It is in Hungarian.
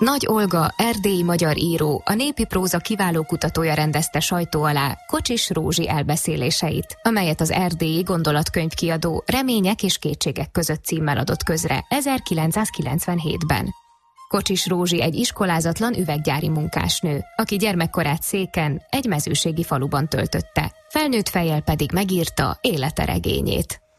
Nagy Olga, erdélyi magyar író, a népi próza kiváló kutatója rendezte sajtó alá Kocsis Rózsi elbeszéléseit, amelyet az Erdélyi Gondolatkönyvkiadó Remények és kétségek között címmel adott közre 1997-ben. Kocsis Rózsi egy iskolázatlan üveggyári munkásnő, aki gyermekkorát Széken, egy mezőségi faluban töltötte, felnőtt fejjel pedig megírta élete regényét.